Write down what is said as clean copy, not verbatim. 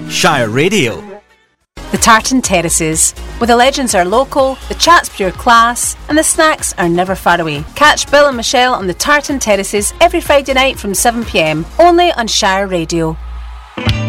Shire Radio. The Tartan Terraces, where the legends are local, the chat's pure class, and the snacks are never far away. Catch Bill and Michelle on the Tartan Terraces every Friday night from 7pm, only on Shire Radio.